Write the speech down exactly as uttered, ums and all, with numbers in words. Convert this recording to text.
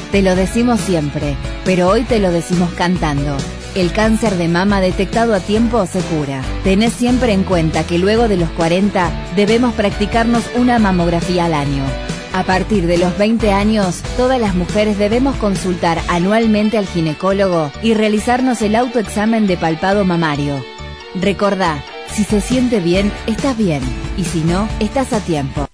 Te lo decimos siempre, pero hoy te lo decimos cantando. El cáncer de mama detectado a tiempo se cura. Tenés siempre en cuenta que luego de los cuarenta debemos practicarnos una mamografía al año. A partir de los veinte años, todas las mujeres debemos consultar anualmente al ginecólogo y realizarnos el autoexamen de palpado mamario. Recordá, si se siente bien, estás bien, y si no, estás a tiempo.